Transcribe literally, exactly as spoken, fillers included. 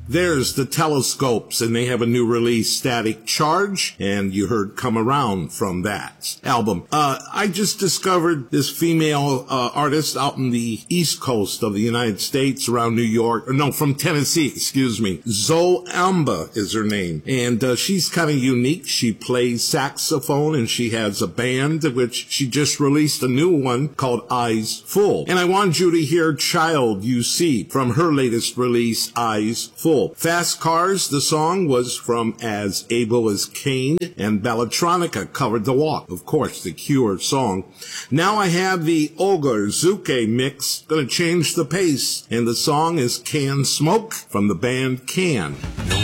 There's the Telescopes, and they have a new release, Static Charge, and you heard Come Around from that album. Uh, I just discovered this female uh, artist out in the East Coast of the United States, around New York, or no, from Tennessee, excuse me. Zoe Amba is her name, and uh, she's kind of unique. She plays saxophone, and she has a band, which she just released a new one called Eyes Full. And I want you to hear Child You See from her latest release, Eyes Full. Fast Cars, the song, was from As Able as Cain, and Bellatronica covered The Walk, of course, the Cure song. Now I have the Ogre Zuke mix, gonna change the pace, and the song is Can Smoke from the band Can. No